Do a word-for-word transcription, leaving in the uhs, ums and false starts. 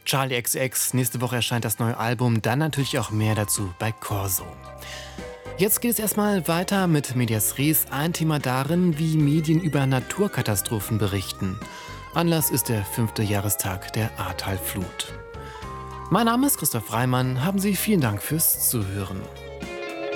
Charlie X C X, nächste Woche erscheint das neue Album, dann natürlich auch mehr dazu bei Corso. Jetzt geht es erstmal weiter mit Medias Res, ein Thema darin, wie Medien über Naturkatastrophen berichten. Anlass ist der fünfte Jahrestag der Ahrtalflut. Mein Name ist Christoph Reimann, haben Sie vielen Dank fürs Zuhören.